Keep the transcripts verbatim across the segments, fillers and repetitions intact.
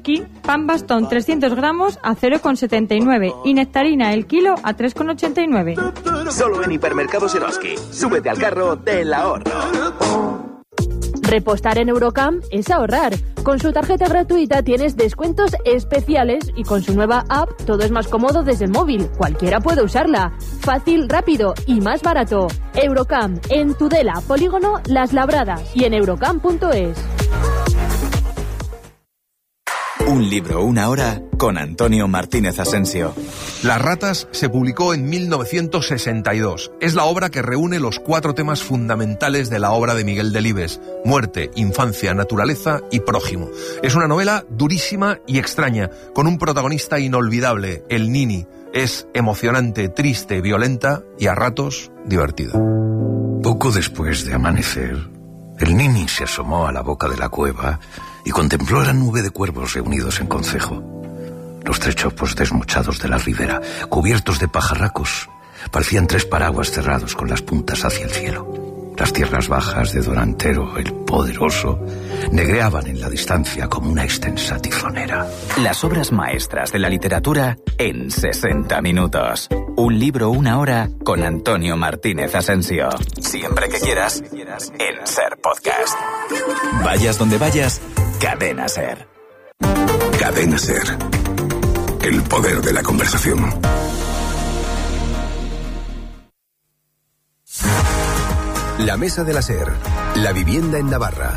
Eroski, pan bastón trescientos gramos a cero coma setenta y nueve y nectarina el kilo a tres coma ochenta y nueve. Solo en Hipermercados Eroski. Súbete al carro del ahorro. Repostar en Eurocam es ahorrar. Con su tarjeta gratuita tienes descuentos especiales y con su nueva app todo es más cómodo desde el móvil. Cualquiera puede usarla. Fácil, rápido y más barato. Eurocam, en Tudela, Polígono Las Labradas y en eurocam punto es. Un libro, una hora, con Antonio Martínez Asensio. Las ratas se publicó en mil novecientos sesenta y dos. Es la obra que reúne los cuatro temas fundamentales de la obra de Miguel Delibes: muerte, infancia, naturaleza y prójimo. Es una novela durísima y extraña, con un protagonista inolvidable, el Nini. Es emocionante, triste, violenta y a ratos divertida. Poco después de amanecer, el Nini se asomó a la boca de la cueva y contempló la nube de cuervos reunidos en concejo. Los tres chopos desmochados de la ribera, cubiertos de pajarracos, parecían tres paraguas cerrados con las puntas hacia el cielo. Las tierras bajas de Don Antero, el poderoso, negreaban en la distancia como una extensa tifonera. Las obras maestras de la literatura en sesenta minutos. Un libro, una hora, con Antonio Martínez Asensio. Siempre que quieras, en Ser Podcast. Vayas donde vayas, Cadena Ser. Cadena Ser. El poder de la conversación. La mesa de la Ser. La vivienda en Navarra.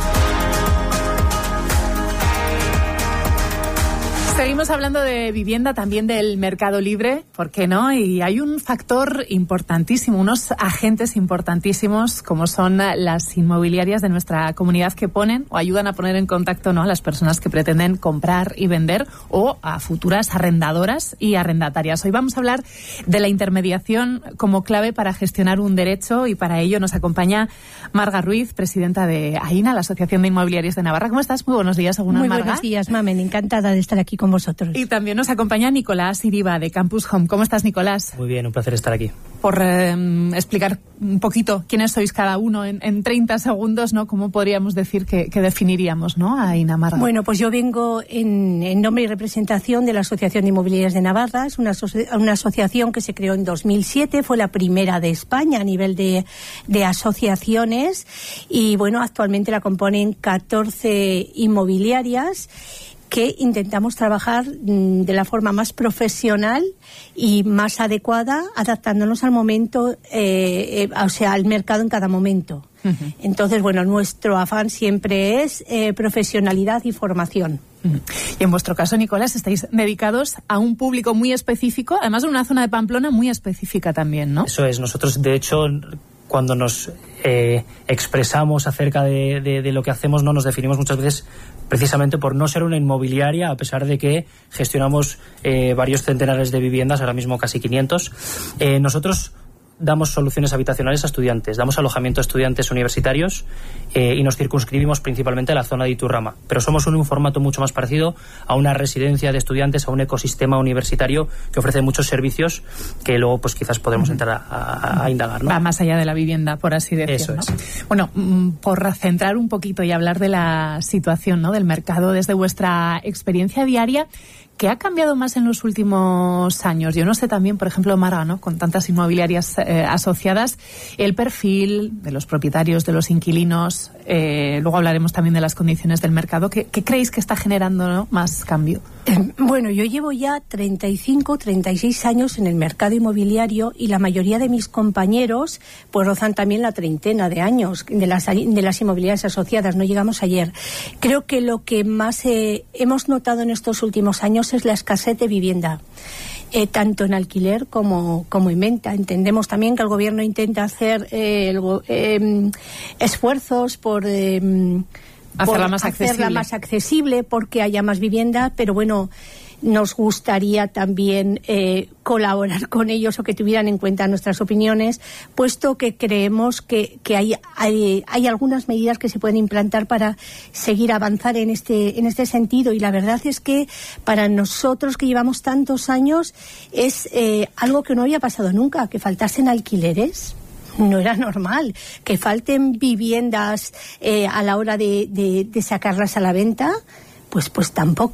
Seguimos hablando de vivienda, también del mercado libre, ¿por qué no? Y hay un factor importantísimo, unos agentes importantísimos, como son las inmobiliarias de nuestra comunidad, que ponen o ayudan a poner en contacto, ¿no?, a las personas que pretenden comprar y vender, o a futuras arrendadoras y arrendatarias. Hoy vamos a hablar de la intermediación como clave para gestionar un derecho, y para ello nos acompaña Marga Ruiz, presidenta de AINA, la Asociación de Inmobiliarias de Navarra. ¿Cómo estás? Muy buenos días, Marga. Muy buenos días, Mamen. Encantada de estar aquí con vosotros. Y también nos acompaña Nicolás Iriba, de Campus Home. ¿Cómo estás, Nicolás? Muy bien, un placer estar aquí. Por eh, explicar un poquito quiénes sois cada uno en, en treinta segundos, ¿no? ¿Cómo podríamos decir que, que definiríamos, ¿no?, a AINA, Marga? Bueno, pues yo vengo en, en nombre y representación de la Asociación de Inmobiliarias de Navarra. Es una, una asociación que se creó en dos mil siete, fue la primera de España a nivel de, de asociaciones, y bueno, actualmente la componen catorce inmobiliarias que intentamos trabajar de la forma más profesional y más adecuada, adaptándonos al momento, eh, eh, o sea, al mercado en cada momento. Uh-huh. Entonces, bueno, nuestro afán siempre es eh, profesionalidad y formación. Uh-huh. Y en vuestro caso, Nicolás, estáis dedicados a un público muy específico, además de una zona de Pamplona muy específica también, ¿no? Eso es. Nosotros, de hecho, cuando nos eh, expresamos acerca de, de, de lo que hacemos, no nos definimos muchas veces precisamente por no ser una inmobiliaria, a pesar de que gestionamos eh, varios centenares de viviendas, ahora mismo casi quinientos. Eh, nosotros damos soluciones habitacionales a estudiantes, damos alojamiento a estudiantes universitarios eh, y nos circunscribimos principalmente a la zona de Iturrama, pero somos un, un formato mucho más parecido a una residencia de estudiantes, a un ecosistema universitario que ofrece muchos servicios que luego pues quizás podremos entrar a, a, a indagar, ¿no? Va más allá de la vivienda, por así decirlo. Eso es. ¿No? Bueno, por centrar un poquito y hablar de la situación, ¿no?, del mercado desde vuestra experiencia diaria, ¿qué ha cambiado más en los últimos años? Yo no sé, también, por ejemplo, Marga, ¿no?, con tantas inmobiliarias eh, asociadas, el perfil de los propietarios, de los inquilinos, eh, luego hablaremos también de las condiciones del mercado. ¿Qué, qué creéis que está generando, ¿no?, más cambio? Eh, bueno, yo llevo ya treinta y cinco, treinta y seis años en el mercado inmobiliario, y la mayoría de mis compañeros pues rozan también la treintena de años de las, de las inmobiliarias asociadas, no llegamos ayer. Creo que lo que más eh, hemos notado en estos últimos años es la escasez de vivienda, eh, tanto en alquiler como, como en venta. Entendemos también que el gobierno intenta hacer eh, el, eh, esfuerzos por, eh, hacerla, por más hacerla más accesible, porque haya más vivienda, pero bueno, nos gustaría también eh, colaborar con ellos, o que tuvieran en cuenta nuestras opiniones, puesto que creemos que, que hay, hay, hay algunas medidas que se pueden implantar para seguir avanzar en este, en este sentido. Y la verdad es que para nosotros, que llevamos tantos años, es eh, algo que no había pasado nunca, que faltasen alquileres. No era normal que falten viviendas eh, a la hora de, de, de sacarlas a la venta. Pues, pues tampoco